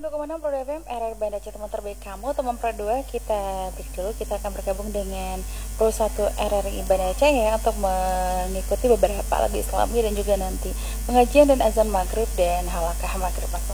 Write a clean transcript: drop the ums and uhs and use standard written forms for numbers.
101,6 Pro FM RR Banda C, teman terbaik kamu. Teman Pro 2, kita break dulu. Kita akan bergabung dengan Pro 1 RRI Banda C ya, untuk mengikuti beberapa lagu Islami dan juga nanti pengajian dan azan maghrib dan halakah maghrib langsung